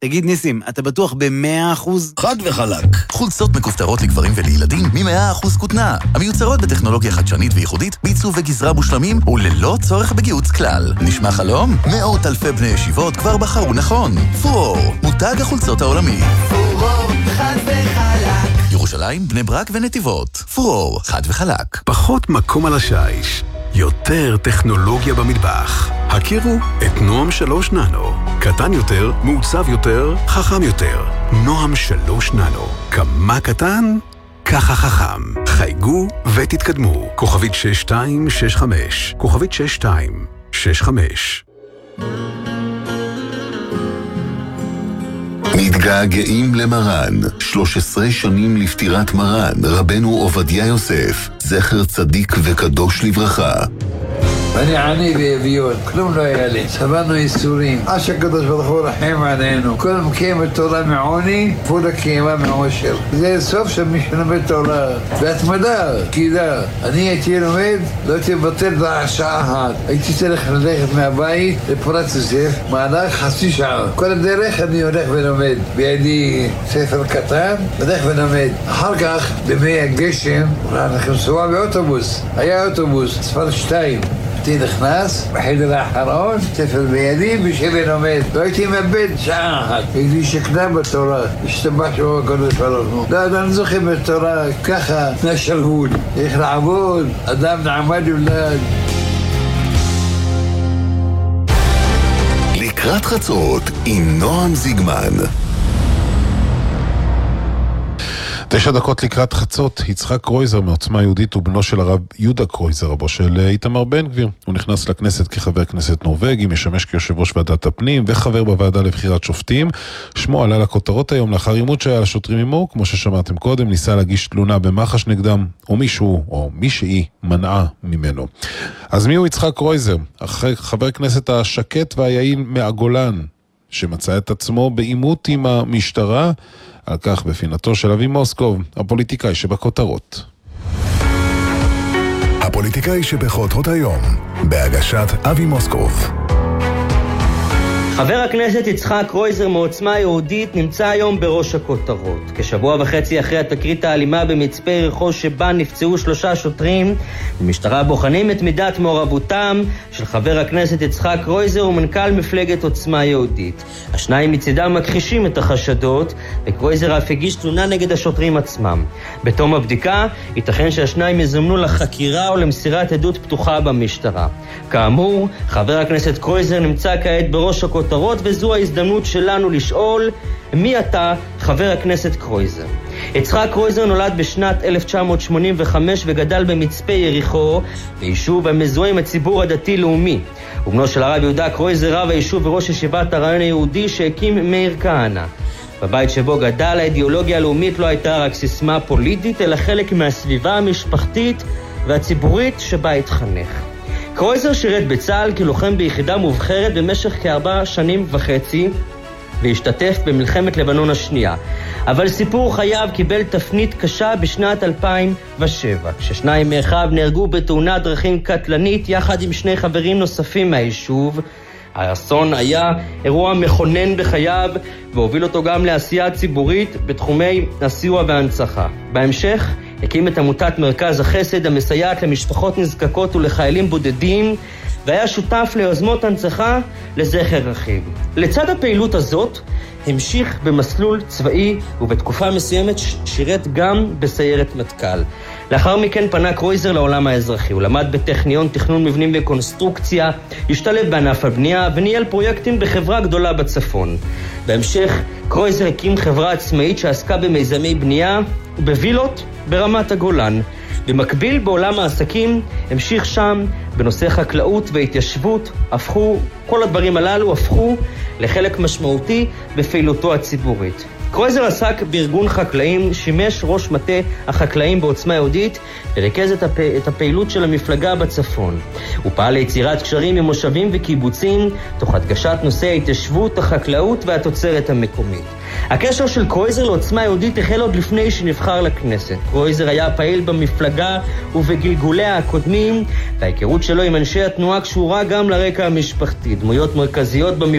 תגיד ניסים, אתה בטוח ב100%? חד וחלק. חולצות מכופתרות לגברים ולילדים מ100% כותנה. המיוצרות בטכנולוגיה חדשנית וייחודית, בעיצוב וגזרה מושלמים וללא צורך בגיוץ כלל. נשמע חלום? מאות אלפי בני ישיבות כבר בחרו נכון. פורור, מותג החולצות העולמי. פורור, חד וחלק. ירושלים, בני ברק ונתיבות. פורור, חד וחלק. פחות מקום על השיש, יותר טכנולוגיה במטבח. הכירו את נועם 3 ננו. קטן יותר, מעוצב יותר, חכם יותר. נועם 3 ננו. כמה קטן? ככה חכם. חייגו ותתקדמו. כוכבית 6265. כוכבית 6265. מתגעגעים למרן. 13 שנים לפטירת מרן, רבנו עובדיה יוסף, זכר צדיק וקדוש לברכה. אני עני ואביון, כלום לא היה לי, סבלנו ייסורים, עד שהקדוש ברוך הוא רחם עלינו. כל מקיים את תורה מעוני, פולה קיימה מעושר. זה סוף של מי שלומד תורה, והתמדה, קידה. אני הייתי לומד, לא הייתי מבטל שעה אחת. הייתי צריך ללכת מהבית לפורת יוסף, מהלך חצי שעה. כל הדרך אני הולך ולומד. בידי ספר קטן, הולך ולומד. אחר כך, במי הגשם, אנחנו נסוע באוטובוס. היה אוטובוס, ספר 2. הייתי נכנס בחדר האחרון, ספר בידי בשביל לומד. לא הייתי מאבד שעה אחת. הייתי שקנה בתורה, השתבח שהוא הקודש ברוך הוא. לא, אני זוכר בתורה ככה, נשלהוד. איך לעבוד, אדם נעמד יולד. לקראת חצות עם נועם זיגמן. 9 דקות לקראת חצות, יצחק קרויזר מעוצמה יהודית ובנו של הרב יהודה קרויזר, רבו של איתמר בן גביר. הוא נכנס לכנסת כחבר כנסת נורווגי, משמש כיושב ראש ועדת הפנים וחבר בוועדה לבחירת שופטים. שמו עלה לכותרות היום לאחר עימות שהיה לשוטרים עמו, כמו ששמעתם קודם, ניסה להגיש תלונה במח"ש נגדם, או מישהו או מישהי מנעה ממנו. אז מי הוא יצחק קרויזר? חבר כנסת השקט והיעיל מהגולן, שמצא את עצמו בעימות עם המשטרה. על כך בפינתו של אבי מוסקוב, הפוליטיקאי שבכותרות. הפוליטיקאי שבכותרות היום, בהגשת אבי מוסקוב. חבר הכנסת יצחק קרויזר מעוצמה יהודית נמצא היום בראש הכותרות. כשבוע וחצי אחרי התקרית האלימה במצפה יריחו שבה נפצעו 3 שוטרים, במשטרה בוחנים את מידת מעורבותם של חבר הכנסת יצחק קרויזר ומנכ"ל מפלגת עוצמה יהודית. השניים מצידם מכחישים את החשדות, וקרויזר אף הגיש תלונה נגד השוטרים עצמם. בתום הבדיקה, ייתכן שהשניים יזומנו לחקירה או למסירת עדות פתוחה במשטרה. כאמור, חבר הכנסת קרויזר נמצא כעת בראש הכותרות, וזו ההזדמנות שלנו לשאול, מי אתה, חבר הכנסת קרויזר? יצחק קרויזר נולד בשנת 1985 וגדל במצפה יריחו, ביישוב המזוהה עם הציבור הדתי-לאומי. ובנו של הרב יהודה קרויזר, רב היישוב וראש ישיבת הרעיון היהודי שהקים מאיר כהנא. בבית שבו גדל, האידיאולוגיה הלאומית לא הייתה רק סיסמה פוליטית, אלא חלק מהסביבה המשפחתית והציבורית שבה התחנך. קרויזר שירת בצה"ל כלוחם ביחידה מובחרת במשך כ4.5 שנים, והשתתף במלחמת לבנון השנייה. אבל סיפור חייו קיבל תפנית קשה בשנת 2007, כששניים מאחיו נהרגו בתאונת דרכים קטלנית יחד עם 2 חברים נוספים מהיישוב. האסון היה אירוע מכונן בחייו, והוביל אותו גם לעשייה ציבורית בתחומי הסיוע וההנצחה. בהמשך הקים את עמותת מרכז החסד המסייעת למשפחות נזקקות ולחיילים בודדים, והיה שותף ליוזמות הנצחה לזכר אחיו. לצד הפעילות הזאת המשיך במסלול צבאי, ובתקופה מסוימת שירת גם בסיירת מטכ"ל. לאחר מכן פנה קרויזר לעולם האזרחי. הוא למד בטכניון תכנון מבנים וקונסטרוקציה, השתלב בענף הבנייה וניהל פרויקטים בחברה גדולה בצפון. בהמשך קרויזר הקים חברה עצמאית שעסקה במיזמי בנייה ובווילות ברמת הגולן. במקביל בעולם העסקים המשיך שם בנושא חקלאות והתיישבות. כל הדברים הללו הפכו לחלק משמעותי בפעילותו הציבורית. קרויזר עסק בארגון חקלאים, שימש ראש מטה החקלאים בעוצמה יהודית וריכז את הפעילות של המפלגה בצפון. הוא פעל ליצירת קשרים עם מושבים וקיבוצים, תוך הדגשת נושא ההתיישבות, החקלאות והתוצרת המקומית. הקשר של קרויזר לעוצמה יהודית החל עוד לפני שנבחר לכנסת. קרויזר היה פעיל במפלגה ובגלגוליה הקודמים, וההיכרות שלו עם אנשי התנועה קשורה גם לרקע המשפחתי. דמויות מרכזיות במפלגה